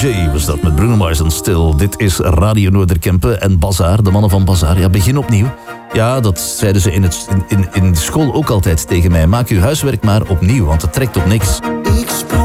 J was dat met Bruno Mars en Still. Dit is Radio Noorderkempen en Bazaar, de mannen van Bazaar. Ja, begin opnieuw. Ja, dat zeiden ze in de school ook altijd tegen mij. Maak uw huiswerk maar opnieuw, want het trekt op niks.